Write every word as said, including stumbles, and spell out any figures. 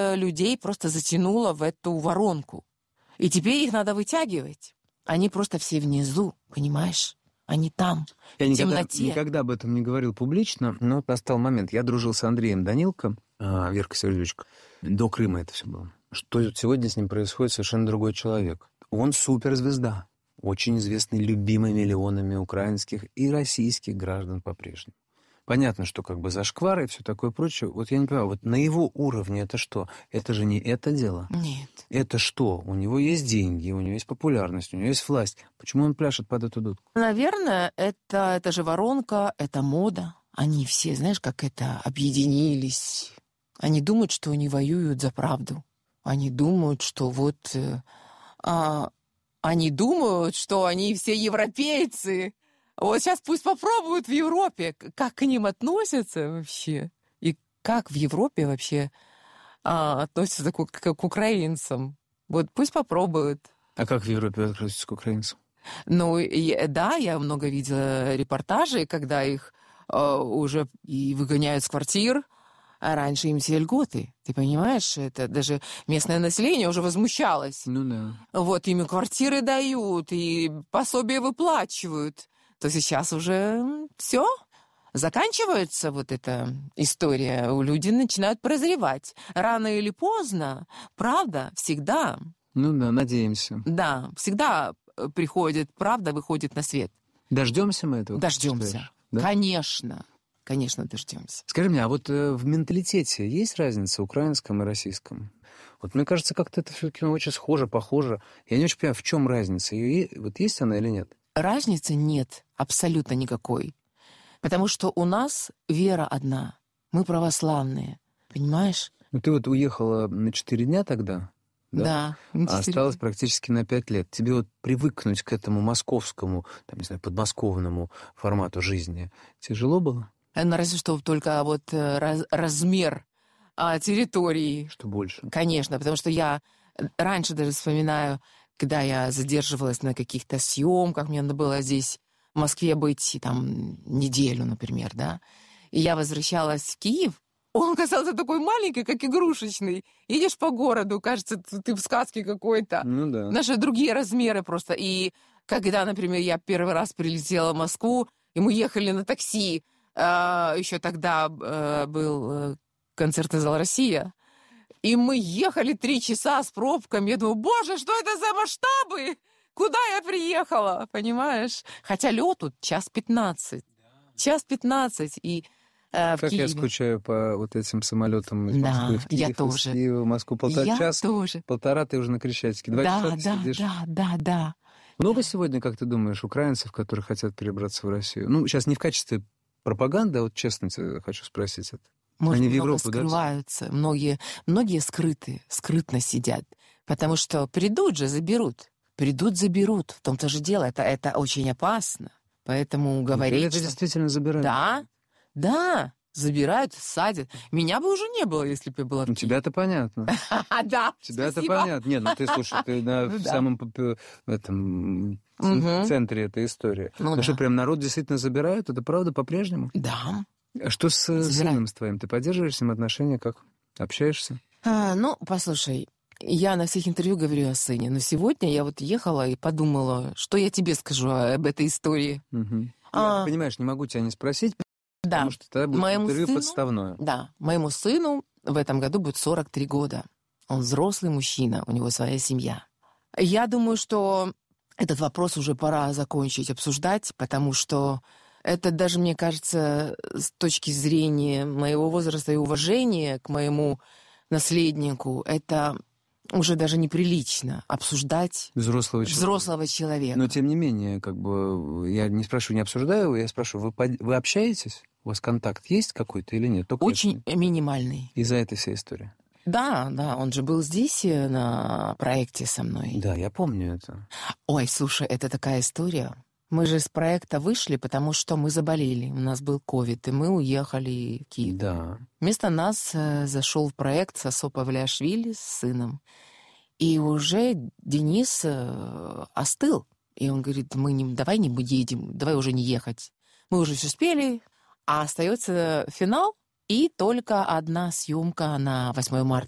людей просто затянуло в эту воронку. И теперь их надо вытягивать. Они просто все внизу, понимаешь? Они там, я в никогда, темноте. Я никогда об этом не говорил публично, но настал момент. Я дружил с Андреем Данилко, Верка Сердючка. До Крыма это все было. Что сегодня с ним происходит, совершенно другой человек. Он суперзвезда. Очень известный, любимый миллионами украинских и российских граждан по-прежнему. Понятно, что как бы зашквар и все такое прочее. Вот я не понимаю, вот на его уровне это что? Это же не это дело. Нет. Это что? У него есть деньги, у него есть популярность, у него есть власть. Почему он пляшет под эту дудку? Наверное, это, это же воронка, это мода. Они все, знаешь, как это, объединились. Они думают, что они воюют за правду. Они думают, что вот... А, они думают, что они все европейцы. Вот сейчас пусть попробуют в Европе, как к ним относятся вообще. И как в Европе вообще а, относятся к, к, к украинцам. Вот пусть попробуют. А как в Европе относятся к украинцам? Ну, и, да, я много видела репортажей, когда их э, уже и выгоняют с квартир, а раньше им все льготы. Ты понимаешь? Это даже местное население уже возмущалось. Ну да. Вот, им и квартиры дают, и пособия выплачивают. То сейчас уже все, заканчивается вот эта история. Люди начинают прозревать. Рано или поздно, правда, всегда. Ну да, надеемся. Да, всегда приходит, правда выходит на свет. Дождемся мы этого? Дождемся. Да? Конечно. Конечно, дождемся. Скажи мне, а вот э, в менталитете есть разница украинском и российском? Вот мне кажется, как-то это все-таки очень схоже, похоже. Я не очень понимаю, в чем разница? Ее, вот есть она или нет? Разницы нет абсолютно никакой. Потому что у нас вера одна. Мы православные. Понимаешь? Ну ты вот уехала на четыре дня тогда? Да. Да. А осталось практически на пять лет. Тебе вот привыкнуть к этому московскому, там, не знаю, подмосковному формату жизни тяжело было? Ну, разве что только вот раз, размер а, территории. Что больше? Конечно, потому что я раньше даже вспоминаю, когда я задерживалась на каких-то съемках, мне надо было здесь в Москве быть там неделю, например, да, и я возвращалась в Киев, он казался такой маленький, как игрушечный. Идешь по городу, кажется, ты в сказке какой-то. Ну да. Наши другие размеры просто. И когда, например, я первый раз прилетела в Москву, и мы ехали на такси, еще тогда был концертный зал «Россия», и мы ехали три часа с пробками. Я думаю, боже, что это за масштабы? Куда я приехала? Понимаешь? Хотя лед тут час пятнадцать. Час пятнадцать. И э, в как Киеве. Я скучаю по вот этим самолетам из Москвы да, в Киев, я тоже. из Киева в Москву. Полтора я час, тоже. полтора ты уже на Крещатике. Два да, часа да, сидишь. да, да, да. Много сегодня, как ты думаешь, украинцев, которые хотят перебраться в Россию? Ну, сейчас не в качестве пропаганды, а вот честно тебе хочу спросить это. Может, Они в много Европу, скрываются. Да? Многие, многие скрыты, скрытно сидят. Потому что придут же, заберут. Придут, заберут. В том-то же дело. Это, это очень опасно. Поэтому говорить, это что... действительно забирают? Да, да. Забирают, садят. Меня бы уже не было, если бы я была в Ну, Киеве. тебя-то понятно. Да, Тебя-то понятно. Нет, ну ты, слушай, ты в самом этом центре этой истории. Ну что, прям народ действительно забирают? Это правда по-прежнему? Да. Что с сыном с твоим? Ты поддерживаешь с ним отношения? Как? Общаешься? Ну, послушай, я на всех интервью говорю о сыне, но сегодня я вот ехала и подумала, что я тебе скажу об этой истории. Я, понимаешь, не могу тебя не спросить, Да. Потому что тогда будет моему интервью сыну, подставное. Да, моему сыну в этом году будет сорок три года. Он взрослый мужчина, у него своя семья. Я думаю, что этот вопрос уже пора закончить обсуждать, потому что это даже, мне кажется, с точки зрения моего возраста и уважения к моему наследнику, это уже даже неприлично обсуждать взрослого человека. взрослого человека. Но, тем не менее, как бы, я не спрашиваю, не обсуждаю его, я спрашиваю, вы, вы общаетесь? У вас контакт есть какой-то или нет? Только Очень это... минимальный. Из-за этой всей истории? Да, да, он же был здесь на проекте со мной. Да, я помню это. Ой, слушай, это такая история. Мы же с проекта вышли, потому что мы заболели. У нас был ковид, и мы уехали в Киев. Да. Вместо нас э, зашел в проект Сосо Павлиашвили с сыном. И уже Денис э, остыл. И он говорит, мы не, давай не едем, давай уже не ехать. Мы уже все спели, а остается финал и только одна съемка на восьмое марта.